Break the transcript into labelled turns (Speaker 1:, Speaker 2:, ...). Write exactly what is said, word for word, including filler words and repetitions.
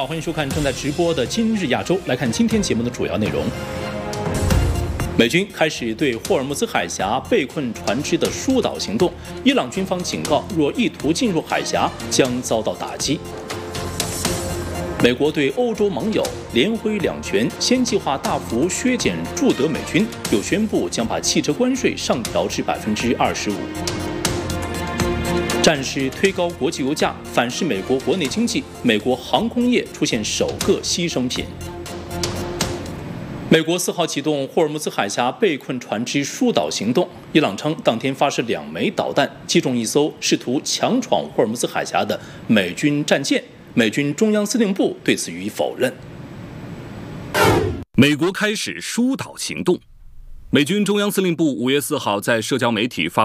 Speaker 1: 好，欢迎收看正在直播的《今日亚洲》。来看今天节目的主要内容：美军开始对霍尔木兹海峡被困船只的疏导行动，伊朗军方警告，若意图进入海峡，将遭到打击。美国对欧洲盟友连挥两拳，先计划大幅削减驻德美军，又宣布将把汽车关税上调至百分之二十五。战事推高国际油价，反噬美国国内经济。美国航空业出现首个牺牲品。美国四号启动霍尔木兹海峡被困船只疏导行动。伊朗称，当天发射两枚导弹，击中一艘试图强闯霍尔木兹海峡的美军战舰。美军中央司令部对此予以否认。
Speaker 2: 美国开始疏导行动。美军中央司令部五月四号在社交媒体发